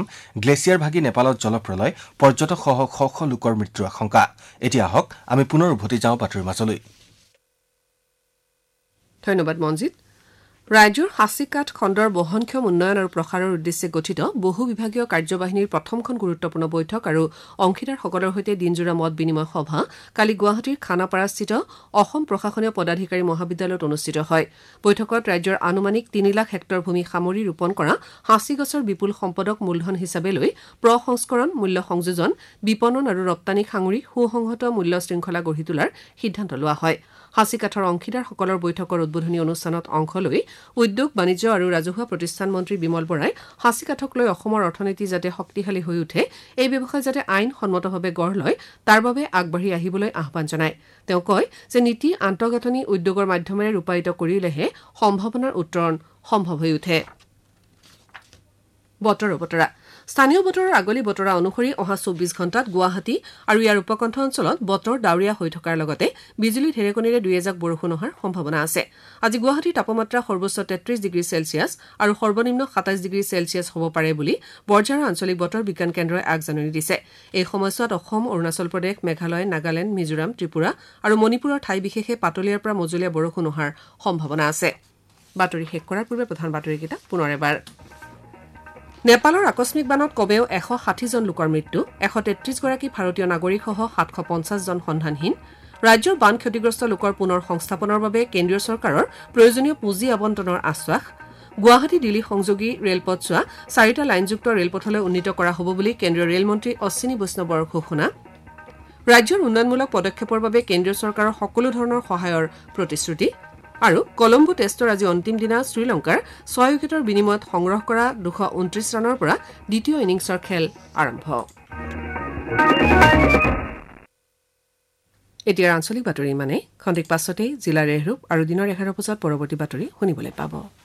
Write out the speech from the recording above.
glacier ভাগি নেপালত জলপ্ৰলয় পৰ্যটকসহ শ শ লোকৰ মৃত্যুৰ আশংকা এতিয়া আহক আমি পুনৰ উভতি যাওঁ বাতৰিৰ মাজলৈ ধন্যবাদ মনজিত ৰাজ্যৰ হাছিকাঠ খণ্ডৰ বহনক্ষম উন্নয়ন আৰু প্ৰসাৰৰ উদ্দেশ্যে গঠিত বহু বিভাগীয় কাৰ্যবাহিনীৰ প্ৰথমখন গুৰুত্বপূৰ্ণ বৈঠক আৰু অংশীদাৰসকলৰ সৈতে দিনজোৰা মত বিনিময় সভা কালি গুৱাহাটীৰ খানাপাৰাস্থিত অসম প্ৰশাসনীয় পদাধিকাৰী মহাবিদ্যালয়ত অনুষ্ঠিত হয় বৈঠকত ৰাজ্যৰ আনুমানিক ৩ লাখ হেক্টৰ ভূমি সামৰি ৰোপণ কৰা হাঁচি গছৰ বিপুল সম্পদক মূলধন হিচাপে লৈ প্ৰসংস্কৰণ মূল্য সংযোজন বিপণন আৰু ৰপ্তানিক সাঙুৰি সুসংহত মূল্য শৃংখলা গঢ়ি তোলাৰ সিদ্ধান্ত লোৱা হয় হাছিকাঠৰ অংশীদাৰসকলৰ বৈঠকৰ উদ্বোধনী অনুষ্ঠানত অংশ লৈ উদ্যোগ বাণিজ্য আৰু ৰাজহুৱা প্ৰতিষ্ঠান মন্ত্ৰী বিমল বৰাই হাছিকাঠক লৈ অসমৰ অৰ্থনীতি যাতে শক্তিশালী হৈ উঠে এই ব্যৱসায় যাতে আইন সন্মতভাৱে গঢ় লয় তাৰ বাবে আগবাঢ়ি আহিবলৈ আহ্বান জনায় তেওঁ কয় যে নীতি আন্তঃগাঁথনি উদ্যোগৰ মাধ্যমেৰে ৰূপায়িত কৰিলেহে সম্ভাৱনাৰ উত্তৰণ সম্ভৱ হৈ উঠে বতৰা স্থানীয় বতৰৰ আগলি বতৰা অনুসৰি অহা ২৪ ঘণ্টাত গুৱাহাটী আৰু ইয়াৰ উপকণ্ঠ অঞ্চলত বতৰ ডাৱৰীয়া হৈ থকাৰ লগতে বিজুলী ঢেৰেকণিৰে দুই এজাক বৰষুণ হোৱাৰ সম্ভাৱনা আছে আজি গুৱাহাটীৰ তাপমাত্ৰা সৰ্বোচ্চ ৩৩ ডিগ্ৰী চেলছিয়াছ আৰু সৰ্বনিম্ন ২৭ ডিগ্ৰী চেলছিয়াছ হ'ব পাৰে বুলি বৰঝাৰ আঞ্চলিক বতৰ বিজ্ঞান কেন্দ্ৰই আগজাননী দিছে এই সময়ছোৱাত অসম অৰুণাচল প্ৰদেশ মেঘালয় নাগালেণ্ড মিজোৰাম ত্ৰিপুৰা আৰু মণিপুৰৰ ঠাই বিশেষে পাতলীয়াৰ পৰা মজলীয়া বৰষুণ হোৱাৰ সম্ভাৱনা আছে বাতৰি শেষ কৰাৰ পূৰ্বে প্ৰধান বাতৰিকেইটা পুনৰ এবাৰ নেপালৰ আকস্মিক বানত কমেও ১৬০ জন লোকৰ মৃত্যু ১৩৩ গৰাকী ভাৰতীয় নাগৰিকসহ ৭৫০ জন সন্ধানহীন ৰাজ্যৰ বান ক্ষতিগ্ৰস্ত লোকৰ পুনৰ সংস্থাপনৰ বাবে কেন্দ্ৰীয় চৰকাৰৰ প্ৰয়োজনীয় পুঁজি আবণ্টনৰ আশ্বাস গুৱাহাটী দিল্লী সংযোগী ৰেলপথছোৱা ৪টা লাইনযুক্ত ৰেলপথলৈ উন্নীত কৰা হ'ব বুলি কেন্দ্ৰীয় ৰেলমন্ত্ৰী অশ্বিনী বৈষ্ণৱৰ ঘোষণা ৰাজ্যৰ উন্নয়নমূলক পদক্ষেপৰ বাবে কেন্দ্ৰীয় চৰকাৰৰ সকলো ধৰণৰ সহায়ৰ প্ৰতিশ্ৰুতি আৰু কলম্বো টেষ্টৰ আজি অন্তিম দিনা শ্ৰীলংকাৰ ৬ উইকেটৰ বিনিময়ত সংগ্ৰহ কৰা ২২৯ ৰানৰ পৰা দ্বিতীয় ইনিংছৰ খেল আৰম্ভ এতিয়া আঞ্চলিক বাতৰি মানে খন্তেক পাছতে জিলা ৰেহৰূপ আৰু দিনৰ ১১ বজাত পৰৱৰ্তী বাতৰি শুনিবলৈ পাব